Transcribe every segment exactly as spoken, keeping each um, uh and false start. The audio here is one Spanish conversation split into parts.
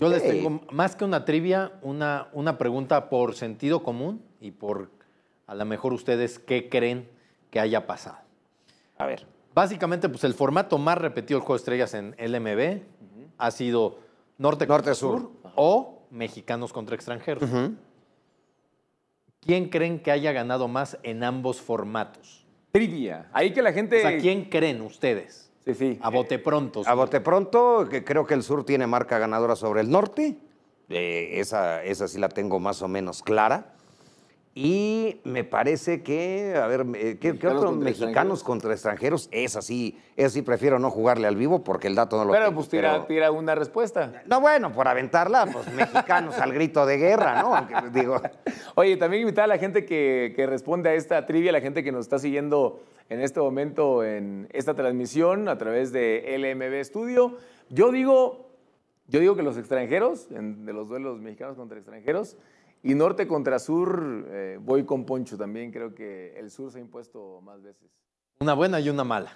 Yo les tengo, más que una trivia, una, una pregunta por sentido común y por, a lo mejor ustedes, ¿qué creen que haya pasado? A ver. Básicamente, pues el formato más repetido del Juego de Estrellas en L M B uh-huh. ha sido Norte, Norte contra Sur, Sur o Mexicanos contra Extranjeros. Uh-huh. ¿Quién creen que haya ganado más en ambos formatos? Trivia. Ahí que la gente... O sea, ¿quién creen ustedes? Sí, sí. A bote pronto. Sí. A bote pronto, que creo que el Sur tiene marca ganadora sobre el Norte. Eh, esa, esa sí la tengo más o menos clara. Y me parece que, a ver, ¿qué, ¿qué otros mexicanos contra extranjeros? Es así, es así, prefiero no jugarle al vivo porque el dato no lo pero, tengo. Pues tira, pero tira una respuesta. No, bueno, por aventarla, pues mexicanos al grito de guerra, ¿no? Aunque, digo. Oye, también invitar a la gente que, que responde a esta trivia, a la gente que nos está siguiendo en este momento en esta transmisión a través de L M B Studio. Yo digo, yo digo que los extranjeros, en, de los duelos mexicanos contra extranjeros, y Norte contra Sur, eh, voy con Poncho también. Creo que el Sur se ha impuesto más veces. Una buena y una mala.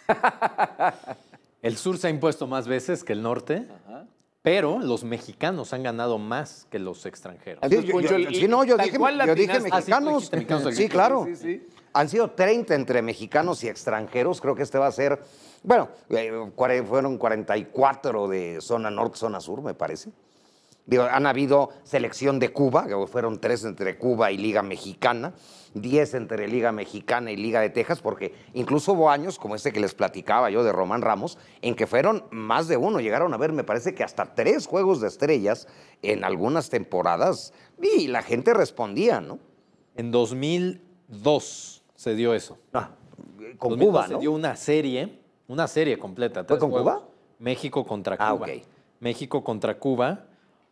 El Sur se ha impuesto más veces que el Norte, Ajá. pero los mexicanos han ganado más que los extranjeros. Sí, yo, yo, sí no, yo dije, yo dije mexicanos. Ah, sí, mexicanos sí, claro. Sí, sí. Han sido treinta entre mexicanos y extranjeros. Creo que este va a ser, bueno, eh, fueron cuarenta y cuatro de zona norte, zona sur, me parece. Digo, han habido selección de Cuba, que fueron tres entre Cuba y Liga Mexicana, diez entre Liga Mexicana y Liga de Texas, porque incluso hubo años, como este que les platicaba yo de Román Ramos, en que fueron más de uno, llegaron a ver, me parece que hasta tres juegos de estrellas en algunas temporadas, y la gente respondía, ¿no? En dos mil dos se dio eso. Ah, con Cuba, ¿no? Se dio una serie, una serie completa. ¿Fue con juegos. Cuba? México contra Cuba. Ah, ok. México contra Cuba.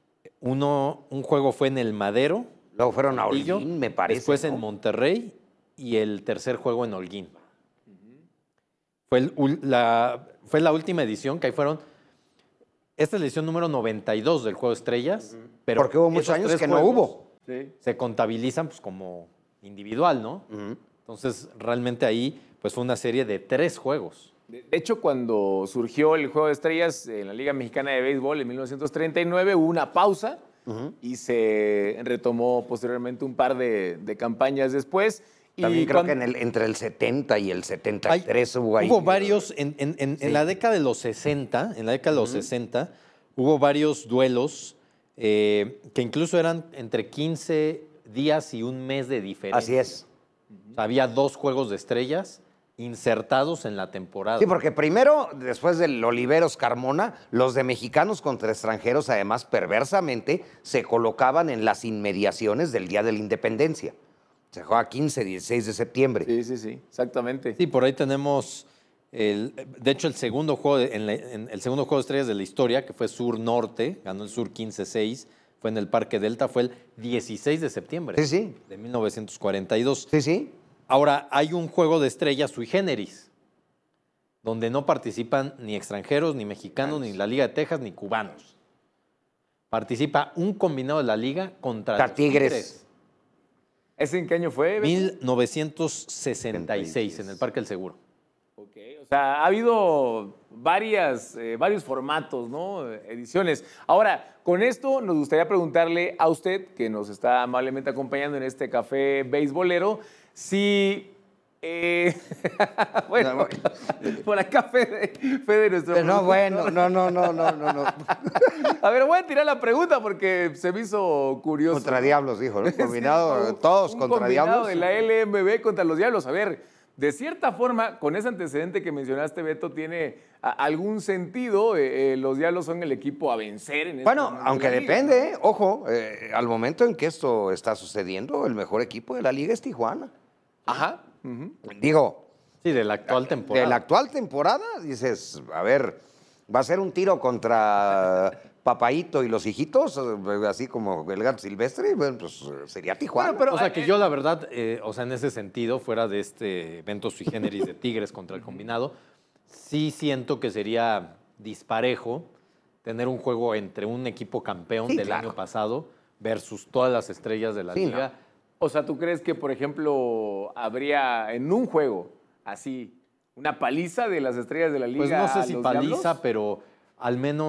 Uno, un juego fue en el Madero. Luego fueron a Holguín, me parece. Después ¿no? en Monterrey y el tercer juego en Holguín. Uh-huh. Fue, el, la, fue la última edición, que ahí fueron... Esta es la edición número noventa y dos del Juego de Estrellas. Uh-huh. Pero porque hubo muchos años que no hubo. Sí. Se contabilizan pues, como individual, ¿no? Uh-huh. Entonces, realmente ahí pues, fue una serie de tres juegos. De hecho, cuando surgió el Juego de Estrellas en la Liga Mexicana de Béisbol en mil novecientos treinta y nueve, hubo una pausa uh-huh. y se retomó posteriormente un par de, de campañas después. También y creo cuando... que en el, entre el setenta y el setenta y tres Hay, hubo ahí. Hubo varios, en, en, en, sí. en la década de los sesenta, en la década de los uh-huh. sesenta, hubo varios duelos eh, que incluso eran entre quince días y un mes de diferencia. Así es. Uh-huh. O sea, había dos juegos de estrellas insertados en la temporada. Sí, porque primero, después del Oliveros Carmona, los de mexicanos contra extranjeros, además, perversamente, se colocaban en las inmediaciones del Día de la Independencia. Se juega quince, dieciséis de septiembre. Sí, sí, sí, exactamente. Sí, por ahí tenemos, el, de hecho, el segundo, juego de, en la, en el segundo juego de estrellas de la historia, que fue Sur-Norte, ganó el Sur quince seis, fue en el Parque Delta, fue el dieciséis de septiembre sí, sí. de mil novecientos cuarenta y dos. Sí, sí. Ahora, hay un juego de estrellas sui generis, donde no participan ni extranjeros, ni mexicanos, ni la Liga de Texas, ni cubanos. Participa un combinado de la Liga contra los Tigres. Tigres. ¿Ese en qué año fue? mil novecientos sesenta y seis, en el Parque del Seguro. Ok, o sea, ha habido varias, eh, varios formatos, ¿no? Ediciones. Ahora, con esto nos gustaría preguntarle a usted, que nos está amablemente acompañando en este café beisbolero, si... Eh, bueno, no, por acá Fede, Fede nuestro pero no, bueno, no, no, no, no, no, no. A ver, voy a tirar la pregunta porque se me hizo curioso. Contra Diablos, dijo, ¿no? Combinado, sí, todos un contra Diablos. De la L M B contra los Diablos. A ver, de cierta forma, con ese antecedente que mencionaste, Beto, tiene a, algún sentido. Eh, eh, los Diablos son el equipo a vencer. En bueno, este aunque de depende, liga, ¿no? Ojo, eh, al momento en que esto está sucediendo, el mejor equipo de la liga es Tijuana. Ajá. Uh-huh. Digo... Sí, de la actual temporada. De la actual temporada, dices, a ver, va a ser un tiro contra Papaíto y los hijitos, así como el gato silvestre, bueno, pues sería Tijuana. Bueno, pero, o sea, que yo la verdad, eh, o sea, en ese sentido, fuera de este evento sui generis de Tigres contra el combinado, sí siento que sería disparejo tener un juego entre un equipo campeón sí, del claro. año pasado versus todas las estrellas de la sí, liga. No. O sea, ¿tú crees que, por ejemplo, habría en un juego así una paliza de las estrellas de la liga? Pues no sé si los paliza, Diablos? pero al menos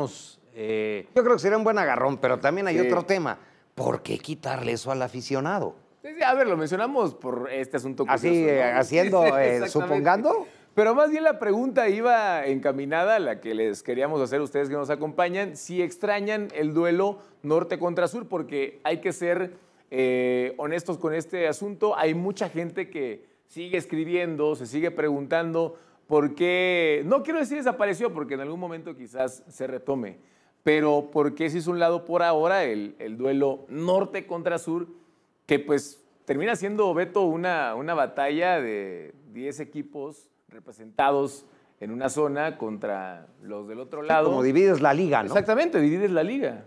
Eh, Yo creo que sería un buen agarrón, pero también hay Sí. otro tema. ¿Por qué quitarle eso al aficionado? Sí, sí, a ver, lo mencionamos por este asunto curioso, Así, ¿no? eh, haciendo, Sí, sí, eh, exactamente. supongando. Pero más bien la pregunta iba encaminada a la que les queríamos hacer a ustedes que nos acompañan, si extrañan el duelo norte contra sur, porque hay que ser eh, honestos con este asunto. Hay mucha gente que sigue escribiendo, se sigue preguntando por qué, no quiero decir desapareció, porque en algún momento quizás se retome, pero por qué se hizo un lado por ahora el, el duelo norte contra sur, que pues termina siendo, Beto, una, una batalla de diez equipos representados en una zona contra los del otro lado. Como divides la liga, ¿no? Exactamente, divides la liga.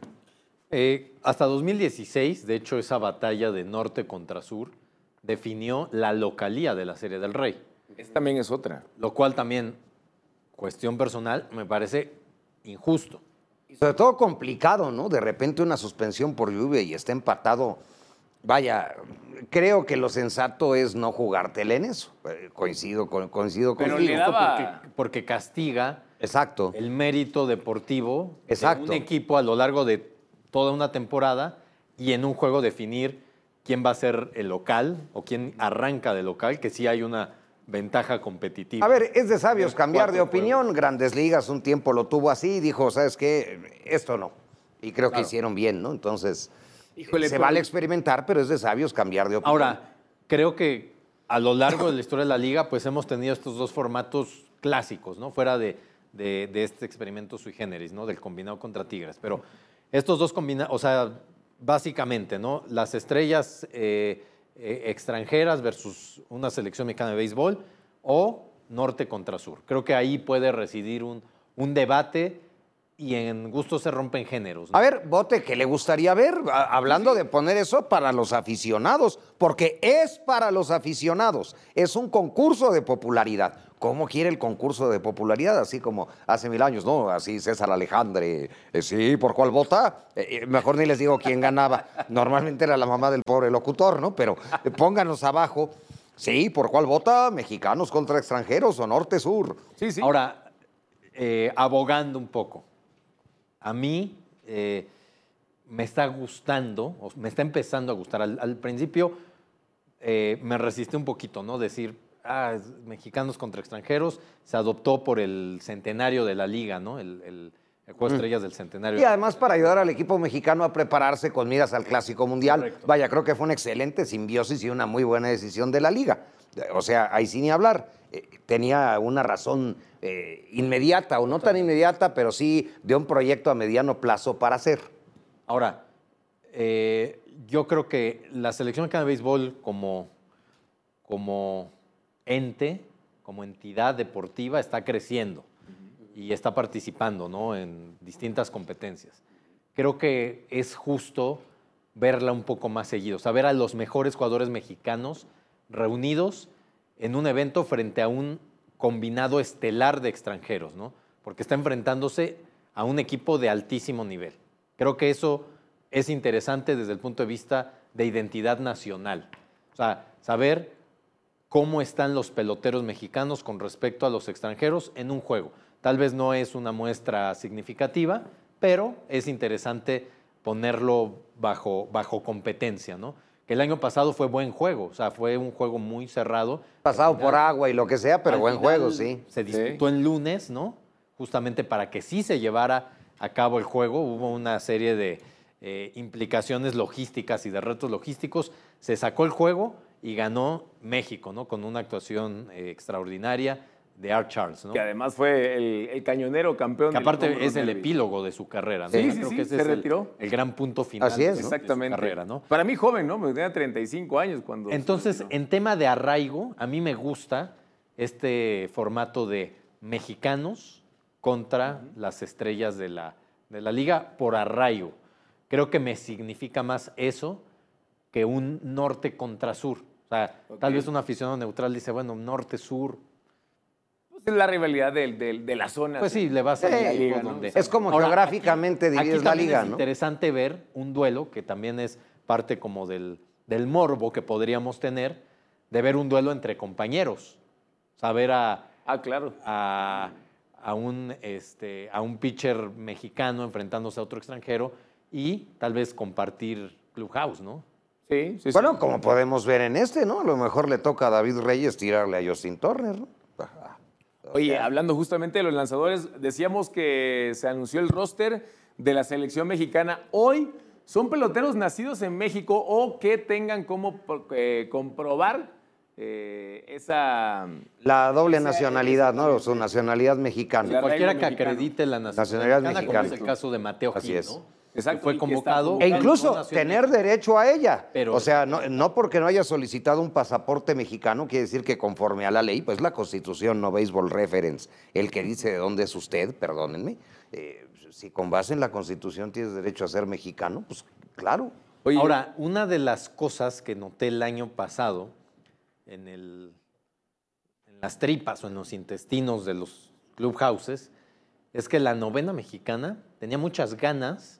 eh, hasta dos mil dieciséis, de hecho, esa batalla de norte contra sur definió la localía de la Serie del Rey. Esta también es otra. Lo cual también, cuestión personal, me parece injusto. Y sobre todo complicado, ¿no? De repente una suspensión por lluvia y está empatado. Vaya, creo que lo sensato es no jugártela en eso. Eh, Coincido, con, coincido Pero contigo. le daba- Porque, porque castiga Exacto. el mérito deportivo Exacto. de un equipo a lo largo de toda una temporada y en un juego definir quién va a ser el local o quién arranca de local, que sí hay una ventaja competitiva. A ver, es de sabios Los cambiar de cuatro opinión. juegos. Grandes Ligas un tiempo lo tuvo así y dijo, ¿sabes qué? Esto no. Y creo que Claro. hicieron bien, ¿no? Entonces, Híjole, se por- vale experimentar, pero es de sabios cambiar de opinión. Ahora, creo que a lo largo de la historia de la liga, pues hemos tenido estos dos formatos clásicos, ¿no? Fuera de, de- de este experimento sui generis, ¿no? Del combinado contra Tigres. Pero estos dos combinados, o sea, básicamente, ¿no? Las estrellas eh, eh, extranjeras versus una selección mexicana de béisbol o norte contra sur. Creo que ahí puede residir un, un debate y en gusto se rompen géneros, ¿no? A ver, Bote, ¿qué le gustaría ver? A- hablando de poner eso para los aficionados, porque es para los aficionados, es un concurso de popularidad. ¿Cómo quiere el concurso de popularidad? Así como hace mil años, ¿no? Así César Alejandre, eh, sí, ¿por cuál vota? Eh, eh, mejor ni les digo quién ganaba. Normalmente era la mamá del pobre locutor, ¿no? Pero eh, pónganos abajo, sí, ¿por cuál vota? Mexicanos contra extranjeros o norte-sur. Sí, sí. Ahora, eh, abogando un poco, a mí eh, me está gustando, o me está empezando a gustar. Al, al principio eh, me resistí un poquito, ¿no? Decir, ah, es mexicanos contra extranjeros, se adoptó por el centenario de la liga, ¿no? El, el, el juego de estrellas del centenario. Y además para ayudar al equipo mexicano a prepararse con miras al Clásico Mundial. Correcto. Vaya, creo que fue una excelente simbiosis y una muy buena decisión de la liga. O sea, ahí sin ni hablar. Eh, tenía una razón eh, inmediata, o no tan inmediata, pero sí de un proyecto a mediano plazo para hacer. Ahora, eh, yo creo que la selección mexicana de béisbol como, como ente, como entidad deportiva, está creciendo y está participando, ¿no? En distintas competencias. Creo que es justo verla un poco más seguido, o sea, ver a los mejores jugadores mexicanos reunidos en un evento frente a un combinado estelar de extranjeros, ¿no? Porque está enfrentándose a un equipo de altísimo nivel. Creo que eso es interesante desde el punto de vista de identidad nacional. O sea, saber cómo están los peloteros mexicanos con respecto a los extranjeros en un juego. Tal vez no es una muestra significativa, pero es interesante ponerlo bajo, bajo competencia, ¿no? Que el año pasado fue buen juego, o sea, fue un juego muy cerrado. Pasado por agua y lo que sea, pero Al buen final juego, sí. Se disputó en lunes, ¿no? Justamente para que sí se llevara a cabo el juego. Hubo una serie de eh, implicaciones logísticas y de retos logísticos. Se sacó el juego y ganó México, ¿no? Con una actuación eh, extraordinaria de Art Charles, ¿no? Que además fue el, el cañonero campeón. Que del aparte Hombros es el Nervios. epílogo de su carrera, ¿no? Sí, Yo sí, creo sí, que ese se es el- retiró. El, gran punto final Así es, de, ¿no? su- de su Exactamente. carrera, ¿no? Para mí joven, ¿no? Porque tenía treinta y cinco años cuando... se Entonces, retiró. en tema de arraigo, a mí me gusta este formato de mexicanos contra las estrellas de la, de la liga por arraigo. Creo que me significa más eso que un norte contra sur. O sea, Ok. tal vez un aficionado neutral dice, bueno, norte-sur. Pues es la rivalidad del- del- de la zona. Pues sí, le vas a Sí, un equipo liga, ¿no? donde... Es como Ahora, geográficamente aquí- divides aquí la también liga, es ¿no? interesante ver un duelo que también es parte como del, del morbo que podríamos tener de ver un duelo entre compañeros. Saber a, Ah, claro. a, a, un, este, a un pitcher mexicano enfrentándose a otro extranjero y tal vez compartir clubhouse, ¿no? Sí, sí, bueno, sí. como podemos ver en este, ¿no? A lo mejor le toca a David Reyes tirarle a Justin Turner, ¿no? Oye, hablando justamente de los lanzadores, decíamos que se anunció el roster de la selección mexicana. Hoy son peloteros nacidos en México o que tengan como eh, comprobar eh, esa... La doble esa, nacionalidad, esa, ¿no? Su nacionalidad mexicana. Cualquiera que mexicano. acredite la Nacionalidad nacionalidad mexicana, como es el mexicana. caso de Mateo Así Gil, es. ¿no? Exacto, Que fue y que está convocado. convocado. E incluso nació en tener México. derecho a ella. Pero- o sea, no, no porque no haya solicitado un pasaporte mexicano, quiere decir que conforme a la ley, pues la Constitución, no Baseball Reference, el que dice de dónde es usted, perdónenme, eh, si con base en la Constitución tienes derecho a ser mexicano, pues claro. Oye, Ahora, una de las cosas que noté el año pasado en, el, en las tripas o en los intestinos de los clubhouses es que la novena mexicana tenía muchas ganas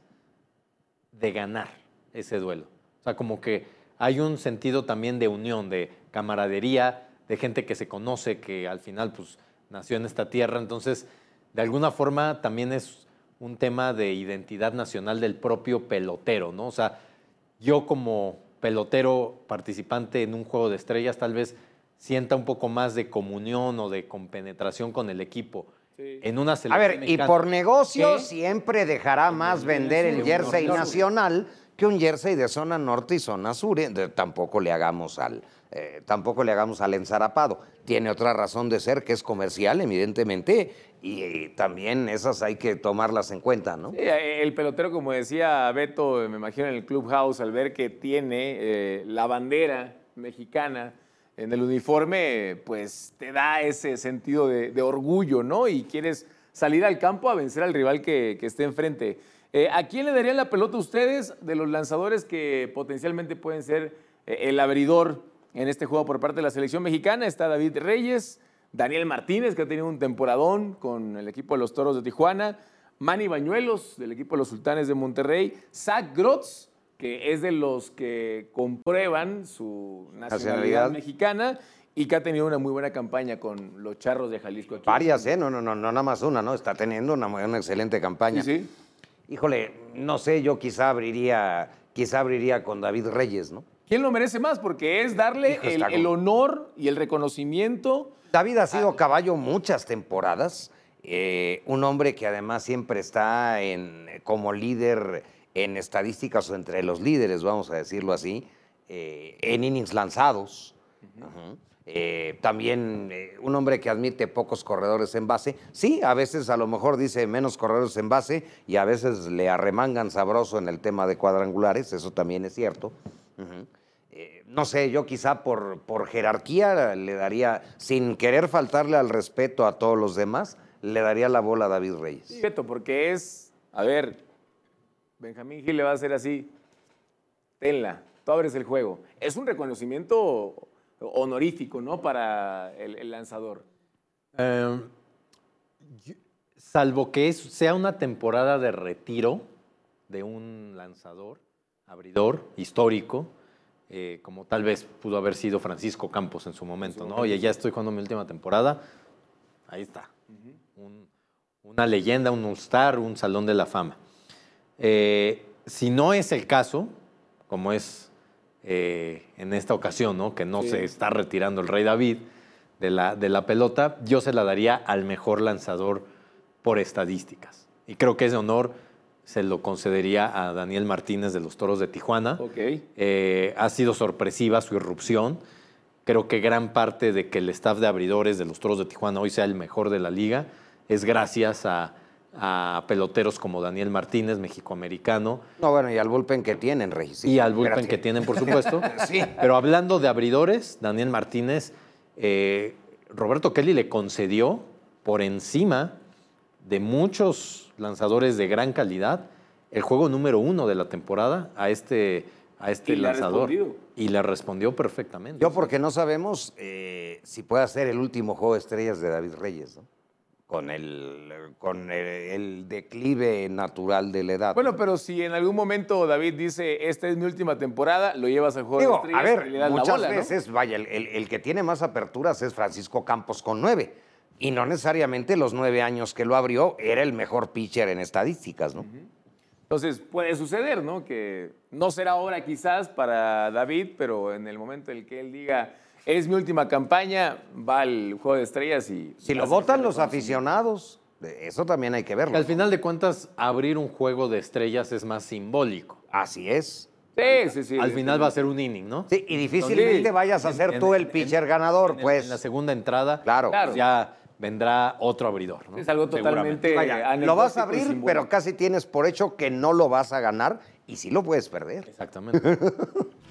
de ganar ese duelo. O sea, como que hay un sentido también de unión, de camaradería, de gente que se conoce, que al final pues nació en esta tierra. Entonces, de alguna forma también es un tema de identidad nacional del propio pelotero, ¿no? O sea, yo como pelotero participante en un juego de estrellas tal vez sienta un poco más de comunión o de compenetración con el equipo. Sí. En una A selección ver, y mexicana. por negocio ¿Qué? siempre dejará más vender el jersey nacional que un jersey de zona norte y zona sur. ¿eh? De- tampoco le hagamos al, eh, tampoco le hagamos al ensarapado. Tiene otra razón de ser que es comercial, evidentemente, y, y también esas hay que tomarlas en cuenta, ¿no? Sí, el pelotero, como decía Beto, me imagino en el clubhouse, al ver que tiene eh, la bandera mexicana en el uniforme, pues te da ese sentido de, de orgullo, ¿no? Y quieres salir al campo a vencer al rival que, que esté enfrente. Eh, ¿A quién le darían la pelota ustedes de los lanzadores que potencialmente pueden ser eh, el abridor en este juego por parte de la selección mexicana? Está David Reyes, Daniel Martínez, que ha tenido un temporadón con el equipo de los Toros de Tijuana, Manny Bañuelos, del equipo de los Sultanes de Monterrey, Zach Grotz, que es de los que comprueban su nacionalidad, Nacionalidad. mexicana y que ha tenido una muy buena campaña con los Charros de Jalisco. Aquí. Varias, ¿eh? No, no, no, no nada más una, ¿no? Está teniendo una, una excelente campaña. Sí, sí. Híjole, no sé, yo quizá abriría, quizá abriría con David Reyes, ¿no? ¿Quién lo merece más? Porque es darle Hijo, el, está el como- honor y el reconocimiento. David ha sido caballo muchas temporadas, eh, un hombre que además siempre está en, como líder en estadísticas o entre los líderes, vamos a decirlo así, eh, en innings lanzados. Ujú. Eh, también eh, un hombre que admite pocos corredores en base. Sí, a veces a lo mejor dice menos corredores en base y a veces le arremangan sabroso en el tema de cuadrangulares, eso también es cierto. Ujú. Eh, no sé, yo quizá por, por jerarquía le daría, sin querer faltarle al respeto a todos los demás, le daría la bola a David Reyes. Sí, Beto, porque es, a ver, Benjamín Gil le va a hacer así, tenla, tú abres el juego. Es un reconocimiento honorífico, ¿no? Para el, el lanzador. Eh, yo- salvo que es- sea una temporada de retiro de un lanzador, abridor, histórico, eh, como tal vez pudo haber sido Francisco Campos en su momento, ¿no? Oye, ya estoy jugando mi última temporada, ahí está. Un- una leyenda, un all-star, un salón de la fama. Eh, si no es el caso, como es eh, en esta ocasión, ¿no? Que no Sí. se está retirando el Rey David de la, de la pelota, yo se la daría al mejor lanzador por estadísticas. Y creo que ese honor se lo concedería a Daniel Martínez de los Toros de Tijuana. Ok. Eh, ha sido sorpresiva su irrupción. Creo que gran parte de que el staff de abridores de los Toros de Tijuana hoy sea el mejor de la liga es gracias a, a peloteros como Daniel Martínez, mexicoamericano, No, bueno, y al bullpen que tienen, Regis. y al bullpen Espérate. que tienen, por supuesto. Sí. Pero hablando de abridores, Daniel Martínez, eh, Roberto Kelly le concedió por encima de muchos lanzadores de gran calidad el juego número uno de la temporada a este, a este Y le ha lanzador. respondido. Y le respondió perfectamente. Yo porque no sabemos eh, si puede ser el último juego de estrellas de David Reyes, ¿no? Con el, con el, el declive natural de la edad. Bueno, pero si en algún momento David dice, esta es mi última temporada, lo llevas al juego Digo, de estrellas a ver, y le das la muchas bola, ¿no? veces, vaya, el, el- el que tiene más aperturas es Francisco Campos con nueve. Y no necesariamente los nueve años que lo abrió era el mejor pitcher en estadísticas, ¿no? Uh-huh. Entonces puede suceder, ¿no? Que no será ahora quizás para David, pero en el momento en el que él diga, es mi última campaña, va al Juego de Estrellas y... Si lo votan los aficionados, eso también hay que verlo. Que al final de cuentas, abrir un Juego de Estrellas es más simbólico. Así es. Sí, sí, sí. Al final va a ser un inning, ¿no? Sí, y difícilmente sí. vayas a ser en, tú el pitcher en, ganador, en, pues. En la segunda entrada, claro. Pues ya vendrá otro abridor, ¿no? Es algo totalmente... Vaya, lo vas a abrir, pero casi tienes por hecho que no lo vas a ganar y sí lo puedes perder. Exactamente.